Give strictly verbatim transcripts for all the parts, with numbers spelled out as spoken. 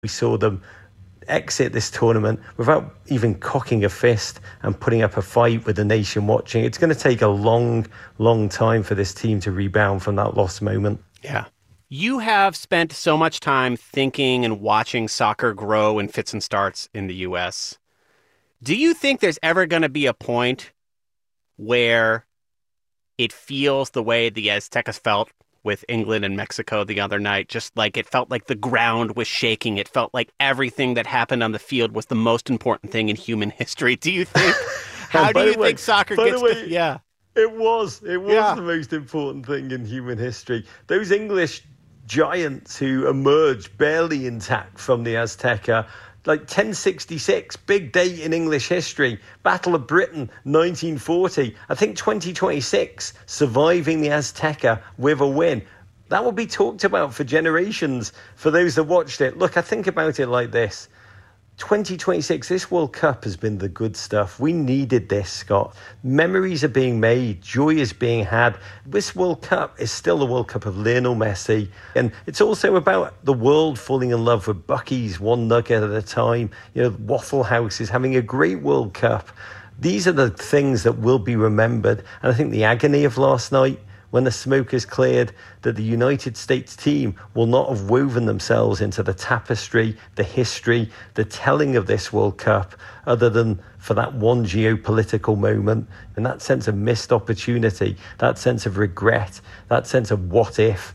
We saw them exit this tournament without even cocking a fist and putting up a fight with the nation watching. It's going to take a long, long time for this team to rebound from that lost moment. Yeah. You have spent so much time thinking and watching soccer grow in fits and starts in the U S. Do you think there's ever going to be a point where it feels the way the Aztecas felt with England and Mexico the other night? Just like it felt like the ground was shaking. It felt like everything that happened on the field was the most important thing in human history. Do you think? How do you way, think soccer gets way, to? Yeah, it was. It was yeah. the most important thing in human history. Those English giants who emerged barely intact from the Azteca. Like ten sixty-six, big date in English history. Battle of Britain, nineteen forty. I think twenty twenty-six, surviving the Azteca with a win. That will be talked about for generations for those that watched it. Look, I think about it like this. twenty twenty-six, this World Cup has been the good stuff. We needed this, Scott. Memories are being made. Joy is being had. This World Cup is still the World Cup of Lionel Messi. And it's also about the world falling in love with Buc-ee's one nugget at a time. You know, Waffle House is having a great World Cup. These are the things that will be remembered. And I think the agony of last night, when the smoke is cleared, that the United States team will not have woven themselves into the tapestry, the history, the telling of this World Cup, other than for that one geopolitical moment, and that sense of missed opportunity, that sense of regret, that sense of what if,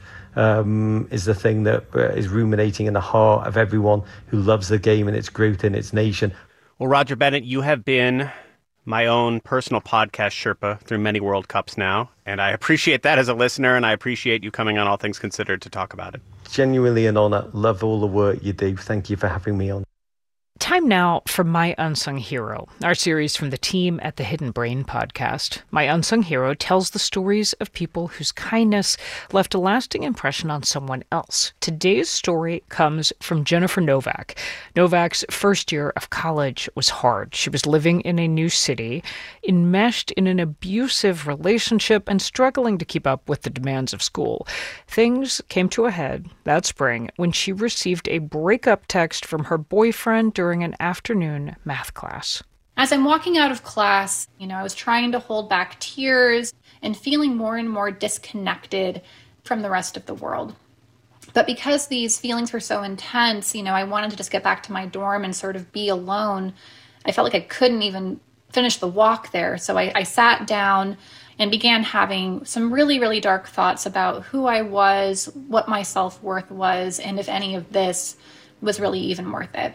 um, is the thing that uh, is ruminating in the heart of everyone who loves the game and its growth in its nation. Well, Roger Bennett, you have been my own personal podcast Sherpa through many World Cups now, and I appreciate that as a listener, and I appreciate you coming on All Things Considered to talk about it. Genuinely an honor. Love all the work you do. Thank you for having me on. Time now for My Unsung Hero, our series from the team at the Hidden Brain podcast. My Unsung Hero tells the stories of people whose kindness left a lasting impression on someone else. Today's story comes from Jennifer Novak. Novak's first year of college was hard. She was living in a new city, enmeshed in an abusive relationship, and struggling to keep up with the demands of school. Things came to a head that spring when she received a breakup text from her boyfriend during during an afternoon math class. As I'm walking out of class, you know, I was trying to hold back tears and feeling more and more disconnected from the rest of the world. But because these feelings were so intense, you know, I wanted to just get back to my dorm and sort of be alone. I felt like I couldn't even finish the walk there. So I, I sat down and began having some really, really dark thoughts about who I was, what my self-worth was, and if any of this was really even worth it.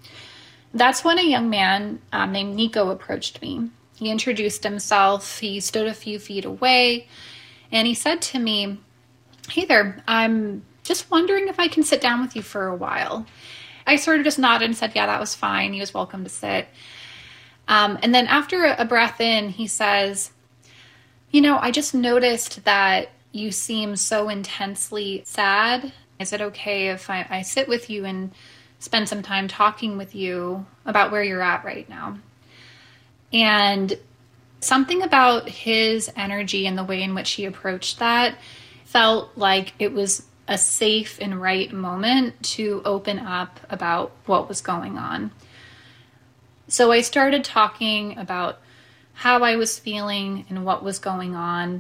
That's when a young man um, named Nico approached me. He introduced himself. He stood a few feet away, and he said to me, "Hey there, I'm just wondering if I can sit down with you for a while." I sort of just nodded and said, yeah, that was fine. He was welcome to sit. Um, and then after a breath in, he says, "You know, I just noticed that you seem so intensely sad. Is it okay if I, I sit with you and spend some time talking with you about where you're at right now?" And something about his energy and the way in which he approached that felt like it was a safe and right moment to open up about what was going on. So I started talking about how I was feeling and what was going on.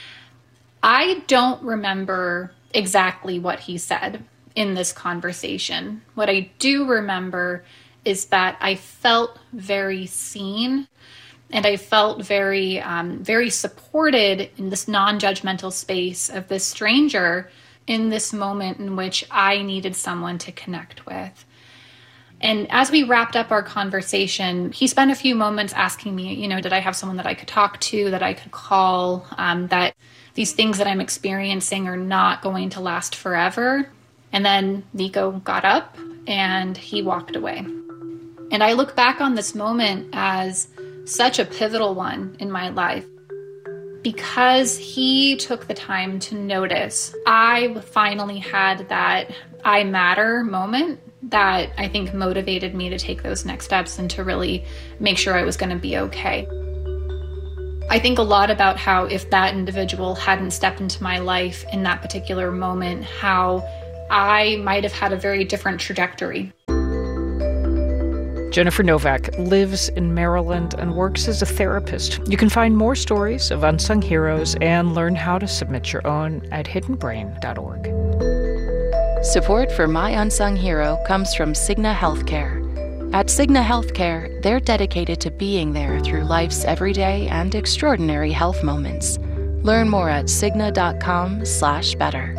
I don't remember exactly what he said in this conversation. What I do remember is that I felt very seen, and I felt very, um, very supported in this non-judgmental space of this stranger in this moment in which I needed someone to connect with. And as we wrapped up our conversation, he spent a few moments asking me, you know, did I have someone that I could talk to, that I could call, um, that these things that I'm experiencing are not going to last forever. And then Nico got up and he walked away. And I look back on this moment as such a pivotal one in my life. Because he took the time to notice, I finally had that I matter moment that I think motivated me to take those next steps and to really make sure I was going to be okay. I think a lot about how if that individual hadn't stepped into my life in that particular moment, how I might have had a very different trajectory. Jennifer Novak lives in Maryland and works as a therapist. You can find more stories of unsung heroes and learn how to submit your own at hidden brain dot org. Support for My Unsung Hero comes from Cigna Healthcare. At Cigna Healthcare, they're dedicated to being there through life's everyday and extraordinary health moments. Learn more at cigna dot com slash better.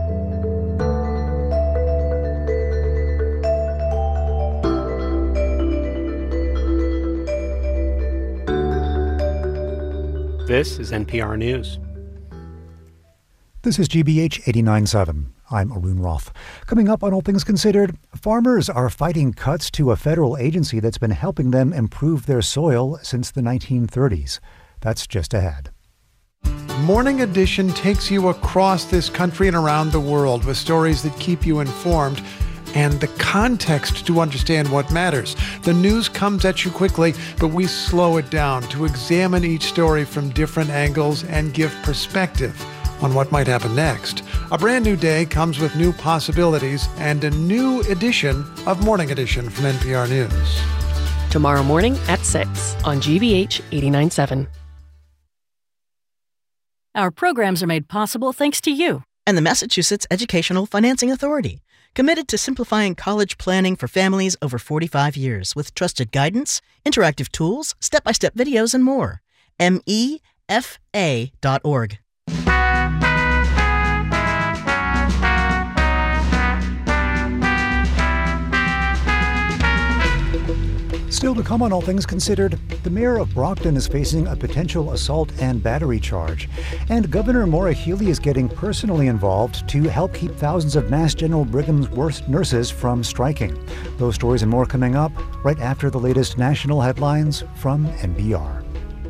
This is N P R News. This is G B H eighty-nine point seven. I'm Arun Roth. Coming up on All Things Considered, farmers are fighting cuts to a federal agency that's been helping them improve their soil since the nineteen thirties. That's just ahead. Morning Edition takes you across this country and around the world with stories that keep you informed and the context to understand what matters. The news comes at you quickly, but we slow it down to examine each story from different angles and give perspective on what might happen next. A brand new day comes with new possibilities and a new edition of Morning Edition from N P R News. Tomorrow morning at six on G B H eighty-nine point seven. Our programs are made possible thanks to you and the Massachusetts Educational Financing Authority, committed to simplifying college planning for families over forty-five years with trusted guidance, interactive tools, step-by-step videos, and more. M E F A dot org. Still to come on All Things Considered, the mayor of Brockton is facing a potential assault and battery charge. And Governor Maura Healey is getting personally involved to help keep thousands of Mass General Brigham's worst nurses from striking. Those stories and more coming up right after the latest national headlines from N P R.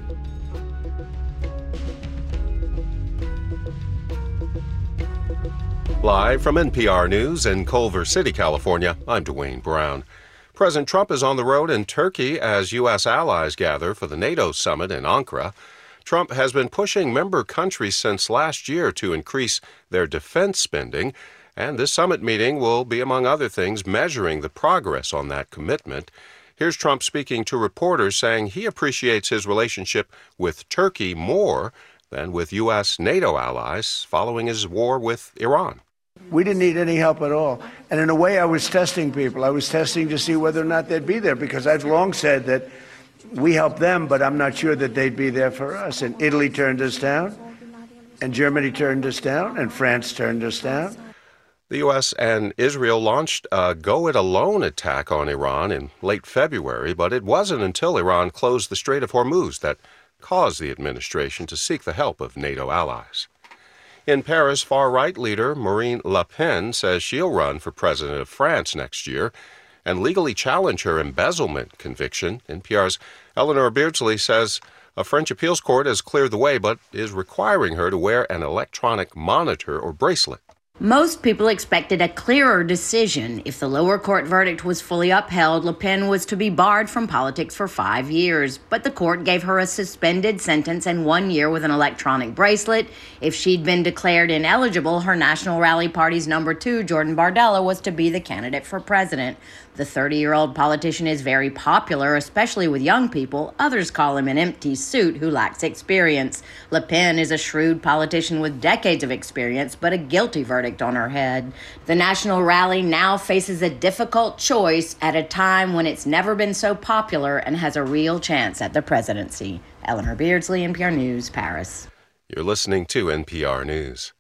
Live from N P R News in Culver City, California, I'm Dwayne Brown. President Trump is on the road in Turkey as U S allies gather for the NATO summit in Ankara. Trump has been pushing member countries since last year to increase their defense spending, and this summit meeting will be, among other things, measuring the progress on that commitment. Here's Trump speaking to reporters, saying he appreciates his relationship with Turkey more than with U S NATO allies following his war with Iran. We didn't need any help at all. And in a way, I was testing people. I was testing to see whether or not they'd be there, because I've long said that we helped them, but I'm not sure that they'd be there for us. And Italy turned us down, and Germany turned us down, and France turned us down. The U S and Israel launched a go-it-alone attack on Iran in late February, but it wasn't until Iran closed the Strait of Hormuz that caused the administration to seek the help of NATO allies. In Paris, far-right leader Marine Le Pen says she'll run for president of France next year and legally challenge her embezzlement conviction. N P R's Eleanor Beardsley says a French appeals court has cleared the way but is requiring her to wear an electronic monitor or bracelet. Most people expected a clearer decision. If the lower court verdict was fully upheld, Le Pen was to be barred from politics for five years. But the court gave her a suspended sentence and one year with an electronic bracelet. If she'd been declared ineligible, her National Rally Party's number two, Jordan Bardella, was to be the candidate for president. The thirty-year-old politician is very popular, especially with young people. Others call him an empty suit who lacks experience. Le Pen is a shrewd politician with decades of experience, but a guilty verdict on her head. The National Rally now faces a difficult choice at a time when it's never been so popular and has a real chance at the presidency. Eleanor Beardsley, N P R News, Paris. You're listening to N P R News.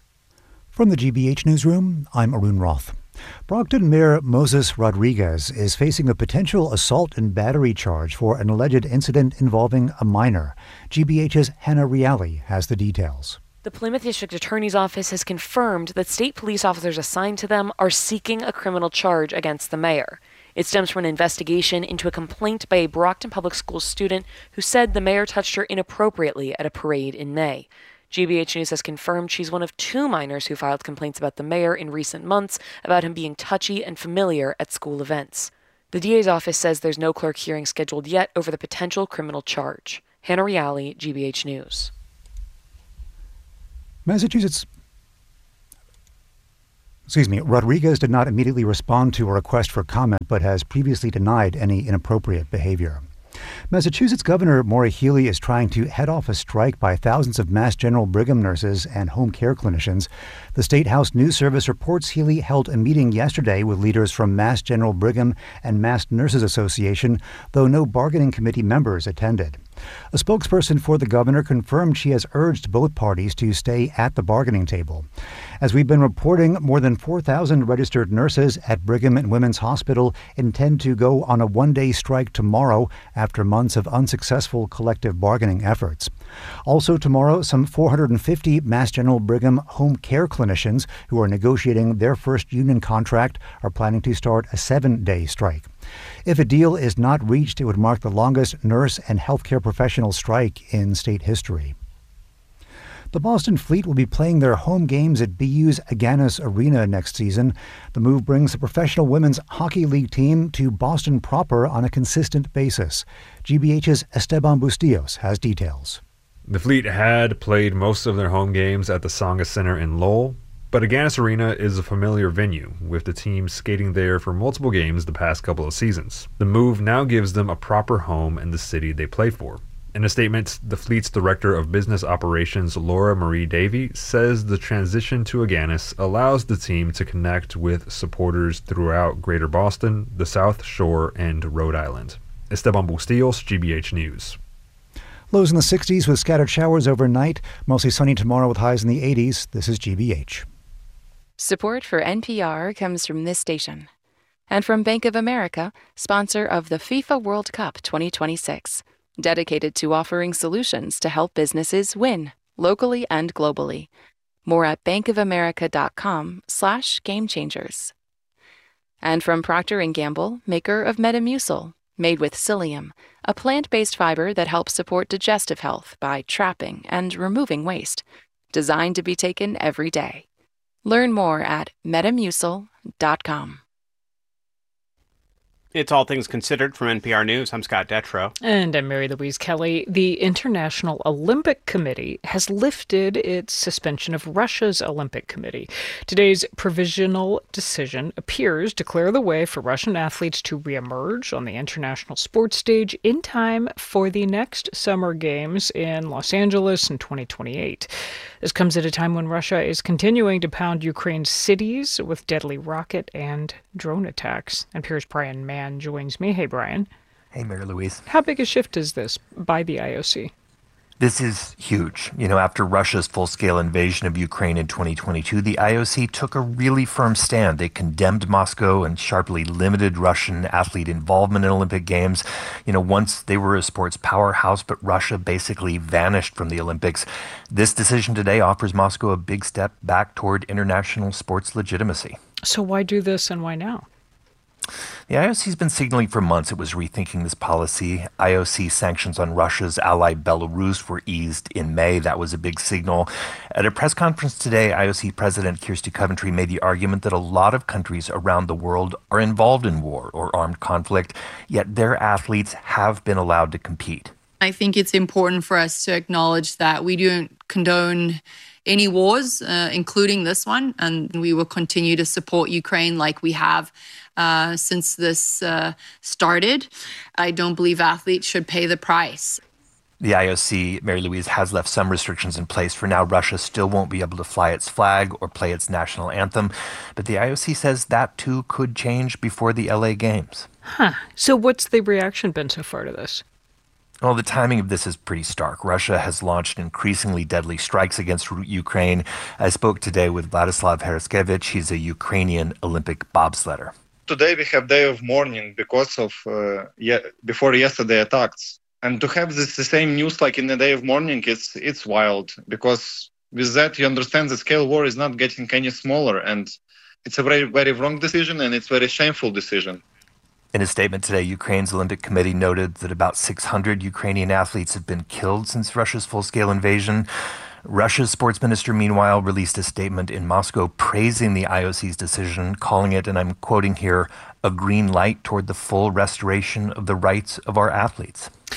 From the G B H Newsroom, I'm Arun Roth. Brockton Mayor Moses Rodriguez is facing a potential assault and battery charge for an alleged incident involving a minor. G B H's Hannah Reale has the details. The Plymouth District Attorney's Office has confirmed that state police officers assigned to them are seeking a criminal charge against the mayor. It stems from an investigation into a complaint by a Brockton Public Schools student who said the mayor touched her inappropriately at a parade in May. G B H News has confirmed she's one of two minors who filed complaints about the mayor in recent months about him being touchy and familiar at school events. The D A's office says there's no clerk hearing scheduled yet over the potential criminal charge. Hannah Reale, G B H News. Massachusetts Excuse me, Rodriguez did not immediately respond to a request for comment, but has previously denied any inappropriate behavior. Massachusetts Governor Maura Healey is trying to head off a strike by thousands of Mass General Brigham nurses and home care clinicians. The State House News Service reports Healey held a meeting yesterday with leaders from Mass General Brigham and Mass Nurses Association, though no bargaining committee members attended. A spokesperson for the governor confirmed she has urged both parties to stay at the bargaining table. As we've been reporting, more than four thousand registered nurses at Brigham and Women's Hospital intend to go on a one-day strike tomorrow after months of unsuccessful collective bargaining efforts. Also tomorrow, some four hundred fifty Mass General Brigham home care clinicians who are negotiating their first union contract are planning to start a seven-day strike. If a deal is not reached, it would mark the longest nurse and healthcare professional strike in state history. The Boston Fleet will be playing their home games at B U's Agganis Arena next season. The move brings the Professional Women's Hockey League team to Boston proper on a consistent basis. G B H's Esteban Bustillos has details. The Fleet had played most of their home games at the Tsonga Center in Lowell, but Agganis Arena is a familiar venue, with the team skating there for multiple games the past couple of seasons. The move now gives them a proper home in the city they play for. In a statement, the Fleet's Director of Business Operations, Laura Marie Davey, says the transition to Agganis allows the team to connect with supporters throughout Greater Boston, the South Shore, and Rhode Island. Esteban Bustillos, G B H News. Lows in the sixties with scattered showers overnight. Mostly sunny tomorrow with highs in the eighties. This is G B H. Support for N P R comes from this station. And from Bank of America, sponsor of the FIFA World Cup twenty twenty-six. Dedicated to offering solutions to help businesses win, locally and globally. More at bankofamerica.com slash game changers. And from Procter and Gamble, maker of Metamucil, made with psyllium, a plant-based fiber that helps support digestive health by trapping and removing waste. Designed to be taken every day. Learn more at metamucil dot com. It's All Things Considered from N P R News. I'm Scott Detrow. And I'm Mary Louise Kelly. The International Olympic Committee has lifted its suspension of Russia's Olympic Committee. Today's provisional decision appears to clear the way for Russian athletes to reemerge on the international sports stage in time for the next Summer Games in Los Angeles in twenty twenty-eight. This comes at a time when Russia is continuing to pound Ukraine's cities with deadly rocket and drone attacks. N P R's Brian Mann joins me. Hey, Brian. Hey, Mary Louise. How big a shift is this by the I O C? This is huge. You know, after Russia's full-scale invasion of Ukraine in twenty twenty-two, the I O C took a really firm stand. They condemned Moscow and sharply limited Russian athlete involvement in Olympic Games. You know, once they were a sports powerhouse, but Russia basically vanished from the Olympics. This decision today offers Moscow a big step back toward international sports legitimacy. So why do this and why now? The I O C has been signaling for months it was rethinking this policy. I O C sanctions on Russia's ally Belarus were eased in May. That was a big signal. At a press conference today, I O C President Kirsty Coventry made the argument that a lot of countries around the world are involved in war or armed conflict, yet their athletes have been allowed to compete. I think it's important for us to acknowledge that we don't condone any wars, uh, including this one, and we will continue to support Ukraine like we have uh, since this uh, started. I don't believe athletes should pay the price. The I O C, Mary Louise, has left some restrictions in place. For now, Russia still won't be able to fly its flag or play its national anthem, but the I O C says that too could change before the L A Games. Huh. So what's the reaction been so far to this? Well, the timing of this is pretty stark. Russia has launched increasingly deadly strikes against Ukraine. I spoke today with Vladislav Hereskevich. He's a Ukrainian Olympic bobsledder. Today we have day of mourning because of uh, ye- before yesterday attacks. And to have this the same news like in the day of mourning, it's it's wild. Because with that, you understand the scale war is not getting any smaller. And it's a very, very wrong decision, and it's a very shameful decision. In a statement today, Ukraine's Olympic Committee noted that about six hundred Ukrainian athletes have been killed since Russia's full-scale invasion. Russia's sports minister, meanwhile, released a statement in Moscow praising the I O C's decision, calling it, and I'm quoting here, a green light toward the full restoration of the rights of our athletes.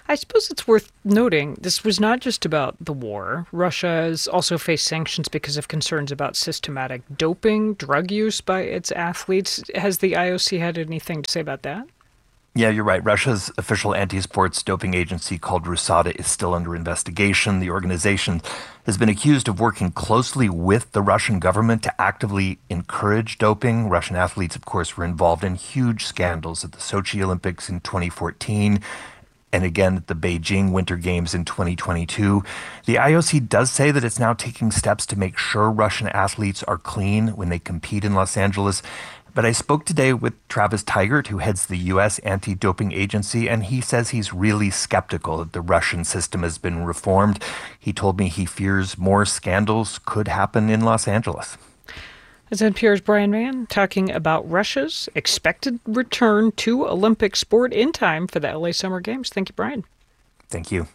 I suppose it's worth noting this was not just about the war. Russia has also faced sanctions because of concerns about systematic doping, drug use by its athletes. Has the I O C had anything to say about that? Yeah, you're right. Russia's official anti-sports doping agency called RUSADA is still under investigation. The organization has been accused of working closely with the Russian government to actively encourage doping. Russian athletes, of course, were involved in huge scandals at the Sochi Olympics in twenty fourteen and again at the Beijing Winter Games in twenty twenty-two. The I O C does say that it's now taking steps to make sure Russian athletes are clean when they compete in Los Angeles. But I spoke today with Travis Tygart, who heads the U S anti-doping agency, and he says he's really skeptical that the Russian system has been reformed. He told me he fears more scandals could happen in Los Angeles. That's N P R's Brian Mann talking about Russia's expected return to Olympic sport in time for the L A Summer Games. Thank you, Brian. Thank you.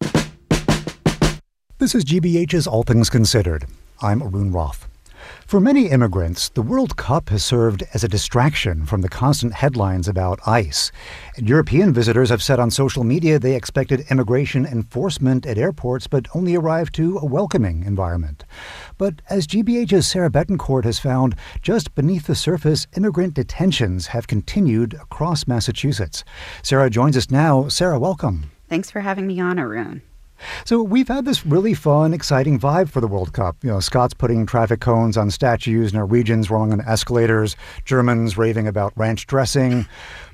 This is G B H's All Things Considered. I'm Arun Roth. For many immigrants, the World Cup has served as a distraction from the constant headlines about ICE. And European visitors have said on social media they expected immigration enforcement at airports, but only arrived to a welcoming environment. But as G B H's Sarah Betancourt has found, just beneath the surface, immigrant detentions have continued across Massachusetts. Sarah joins us now. Sarah, welcome. Thanks for having me on, Arun. So we've had this really fun, exciting vibe for the World Cup. You know, Scots putting traffic cones on statues, Norwegians rolling on escalators, Germans raving about ranch dressing.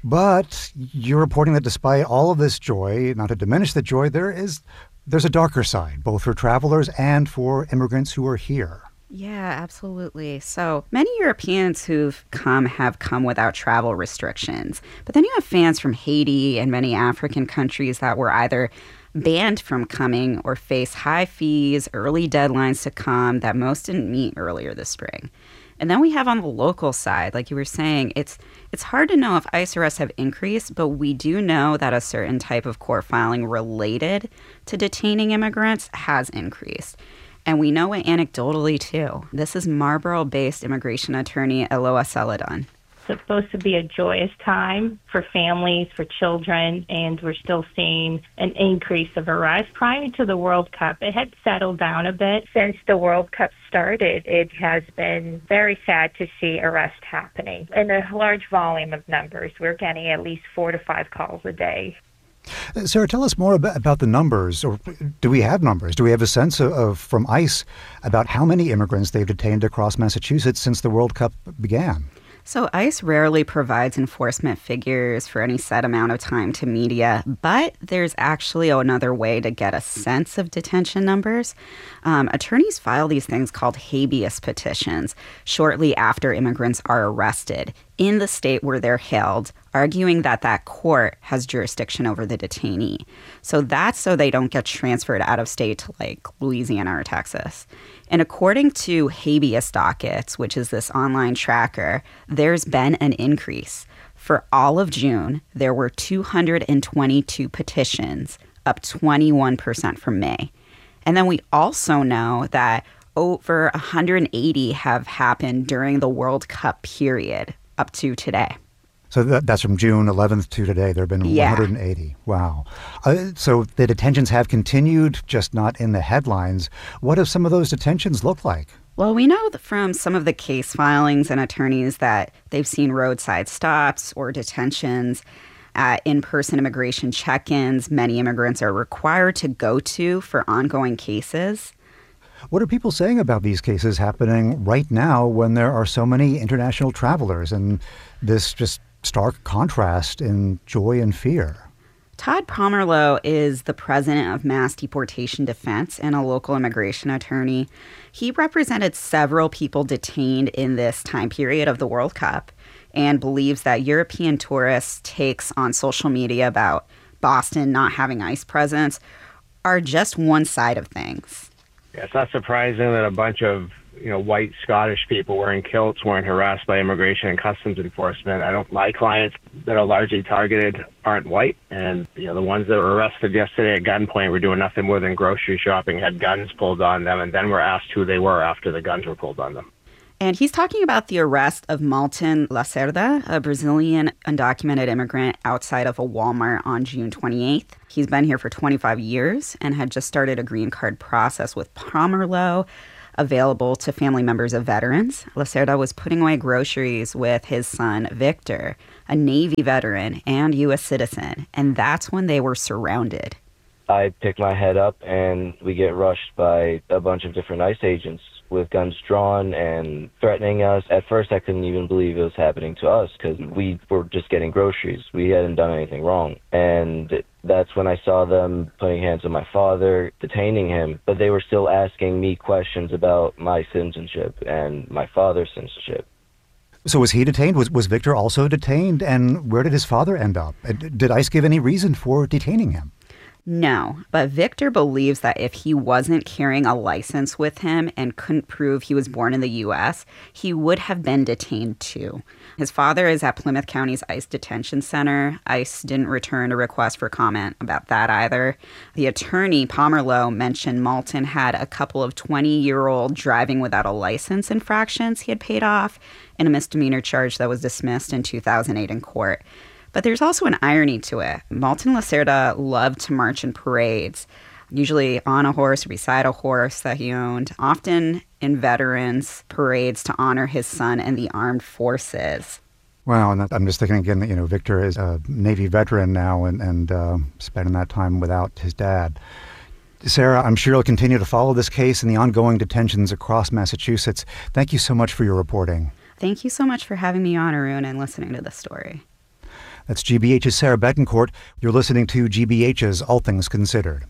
But you're reporting that despite all of this joy, not to diminish the joy, there is there's a darker side, both for travelers and for immigrants who are here. Yeah, absolutely. So many Europeans who've come have come without travel restrictions. But then you have fans from Haiti and many African countries that were either banned from coming or face high fees, early deadlines to come that most didn't meet earlier this spring. And then we have on the local side, like you were saying, it's it's hard to know if ICE arrests have increased, but we do know that a certain type of court filing related to detaining immigrants has increased. And we know it anecdotally, too. This is Marlborough-based immigration attorney Eloa Celadon. It's supposed to be a joyous time for families, for children, and we're still seeing an increase of arrests. Prior to the World Cup, it had settled down a bit. Since the World Cup started, it has been very sad to see arrests happening in a large volume of numbers. We're getting at least four to five calls a day. Sarah, tell us more about, about the numbers, or do we have numbers? Do we have a sense of, of from ICE about how many immigrants they've detained across Massachusetts since the World Cup began? So ICE rarely provides enforcement figures for any set amount of time to media, but there's actually another way to get a sense of detention numbers. Um, attorneys file these things called habeas petitions shortly after immigrants are arrested in the state where they're held, arguing that that court has jurisdiction over the detainee. So that's so they don't get transferred out of state to like Louisiana or Texas. And according to Habeas Dockets, which is this online tracker, there's been an increase. For all of June, there were two hundred twenty-two petitions, up twenty-one percent from May. And then we also know that over one hundred eighty have happened during the World Cup period up to today. So that, that's from June eleventh to today. There have been yeah. one hundred eighty. Wow. Uh, so the detentions have continued, just not in the headlines. What have some of those detentions looked like? Well, we know from some of the case filings and attorneys that they've seen roadside stops or detentions at in-person immigration check-ins many immigrants are required to go to for ongoing cases. What are people saying about these cases happening right now when there are so many international travelers and this just stark contrast in joy and fear? Todd Pomerleau is the president of Mass Deportation Defense and a local immigration attorney. He represented several people detained in this time period of the World Cup and believes that European tourists' takes on social media about Boston not having ICE presence are just one side of things. Yeah, it's not surprising that a bunch of you know, white Scottish people wearing kilts weren't harassed by immigration and customs enforcement. I don't, my clients that are largely targeted aren't white. And, you know, the ones that were arrested yesterday at gunpoint were doing nothing more than grocery shopping, had guns pulled on them, and then were asked who they were after the guns were pulled on them. And he's talking about the arrest of Malton Lacerda, a Brazilian undocumented immigrant outside of a Walmart on June twenty-eighth. He's been here for twenty-five years and had just started a green card process with Pomerlo, available to family members of veterans. Lacerda was putting away groceries with his son, Victor, a Navy veteran and U S citizen, and that's when they were surrounded. I pick my head up and we get rushed by a bunch of different ICE agents with guns drawn and threatening us. At first, I couldn't even believe it was happening to us because we were just getting groceries. We hadn't done anything wrong. And that's when I saw them putting hands on my father, detaining him. But they were still asking me questions about my citizenship and my father's citizenship. So was he detained? Was was Victor also detained? And where did his father end up? Did ICE give any reason for detaining him? No, but Victor believes that if he wasn't carrying a license with him and couldn't prove he was born in the U S, he would have been detained too. His father is at Plymouth County's ICE detention center. ICE didn't return a request for comment about that either. The attorney, Pomerlo, mentioned Malton had a couple of twenty-year-old driving without a license infractions he had paid off in a misdemeanor charge that was dismissed in two thousand eight in court. But there's also an irony to it. Malton Lacerda loved to march in parades, usually on a horse or beside a horse that he owned, often in veterans' parades to honor his son and the armed forces. Wow, and I'm just thinking again that, you know, Victor is a Navy veteran now and, and uh, spending that time without his dad. Sarah, I'm sure you'll continue to follow this case and the ongoing detentions across Massachusetts. Thank you so much for your reporting. Thank you so much for having me on, Arun, and listening to this story. That's G B H's Sarah Betancourt. You're listening to G B H's All Things Considered.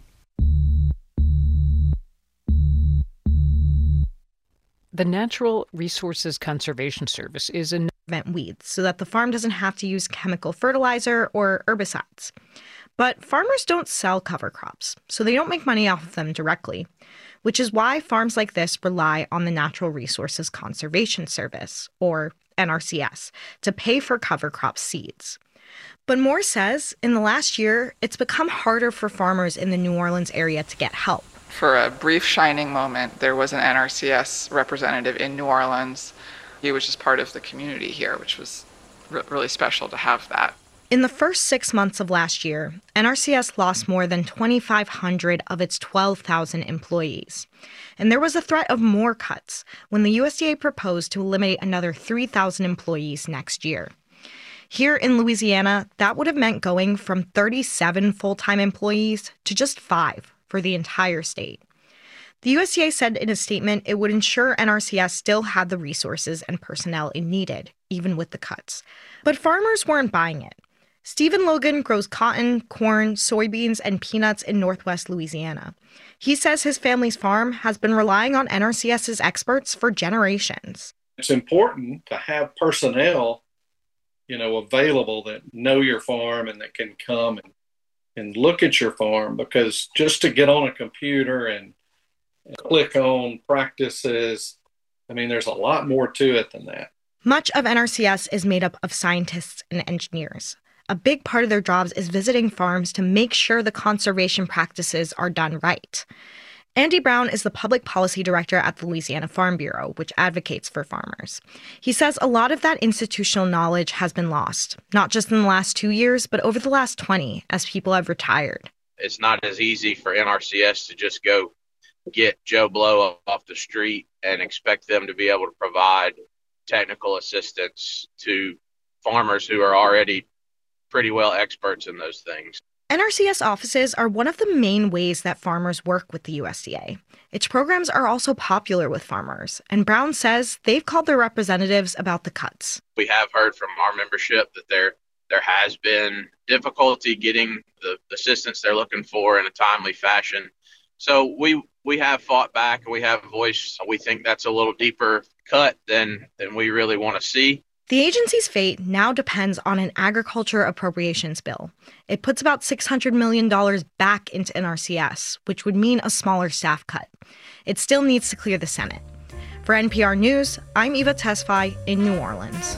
The Natural Resources Conservation Service is a prevent weeds so that the farm doesn't have to use chemical fertilizer or herbicides. But farmers don't sell cover crops, so they don't make money off of them directly, which is why farms like this rely on the Natural Resources Conservation Service, or N R C S, to pay for cover crop seeds. But Moore says in the last year, it's become harder for farmers in the New Orleans area to get help. For a brief shining moment, there was an N R C S representative in New Orleans. He was just part of the community here, which was re- really special to have that. In the first six months of last year, N R C S lost more than twenty-five hundred of its twelve thousand employees. And there was a threat of more cuts when the U S D A proposed to eliminate another three thousand employees next year. Here in Louisiana, that would have meant going from thirty-seven full-time employees to just five for the entire state. The U S D A said in a statement it would ensure N R C S still had the resources and personnel it needed, even with the cuts. But farmers weren't buying it. Stephen Logan grows cotton, corn, soybeans, and peanuts in northwest Louisiana. He says his family's farm has been relying on N R C S's experts for generations. It's important to have personnel, you know, available that know your farm and that can come and, and look at your farm, because just to get on a computer and, and click on practices, I mean, there's a lot more to it than that. Much of N R C S is made up of scientists and engineers. A big part of their jobs is visiting farms to make sure the conservation practices are done right. Andy Brown is the public policy director at the Louisiana Farm Bureau, which advocates for farmers. He says a lot of that institutional knowledge has been lost, not just in the last two years, but over the last twenty, as people have retired. It's not as easy for N R C S to just go get Joe Blow off the street and expect them to be able to provide technical assistance to farmers who are already pretty well experts in those things. N R C S offices are one of the main ways that farmers work with the U S D A. Its programs are also popular with farmers, and Brown says they've called their representatives about the cuts. We have heard from our membership that there there has been difficulty getting the assistance they're looking for in a timely fashion. So we we have fought back, and we have voiced we think that's a little deeper cut than than we really want to see. The agency's fate now depends on an agriculture appropriations bill. It puts about six hundred million dollars back into N R C S, which would mean a smaller staff cut. It still needs to clear the Senate. For N P R News, I'm Eva Tesfaye in New Orleans.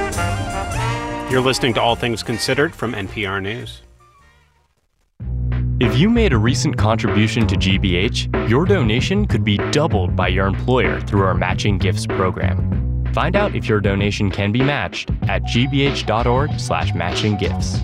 You're listening to All Things Considered from N P R News. If you made a recent contribution to G B H, your donation could be doubled by your employer through our Matching Gifts program. Find out if your donation can be matched at gbh.org slash matching gifts.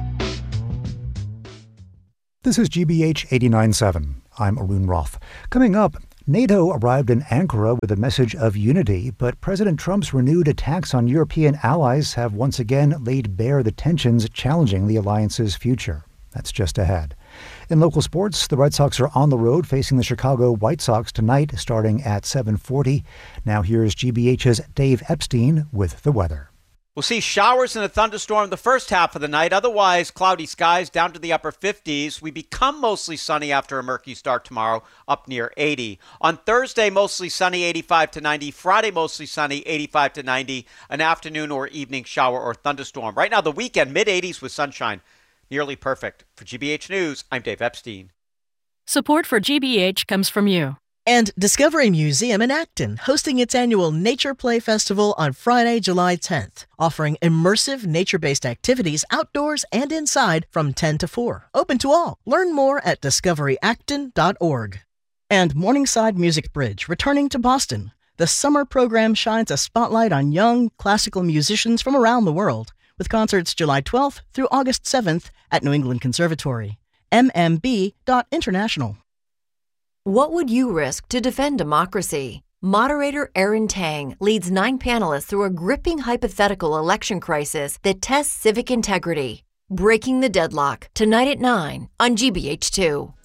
This is G B H eighty-nine point seven. I'm Arun Roth. Coming up, NATO arrived in Ankara with a message of unity, but President Trump's renewed attacks on European allies have once again laid bare the tensions challenging the alliance's future. That's just ahead. In local sports, the Red Sox are on the road facing the Chicago White Sox tonight, starting at seven forty. Now here's G B H's Dave Epstein with the weather. We'll see showers and a thunderstorm the first half of the night. Otherwise, cloudy skies down to the upper fifties. We become mostly sunny after a murky start tomorrow, up near eighty. On Thursday, mostly sunny, eighty-five to ninety. Friday, mostly sunny, eighty-five to ninety. An afternoon or evening shower or thunderstorm. Right now, the weekend, mid-eighties with sunshine. Nearly perfect. For G B H News, I'm Dave Epstein. Support for G B H comes from you. And Discovery Museum in Acton, hosting its annual Nature Play Festival on Friday, July tenth, offering immersive nature-based activities outdoors and inside from ten to four. Open to all. Learn more at discovery acton dot org. And Morningside Music Bridge, returning to Boston. The summer program shines a spotlight on young classical musicians from around the world, with concerts July twelfth through August seventh at New England Conservatory. m m b dot international. What would you risk to defend democracy? Moderator Erin Tang leads nine panelists through a gripping hypothetical election crisis that tests civic integrity. Breaking the Deadlock, tonight at nine on G B H two.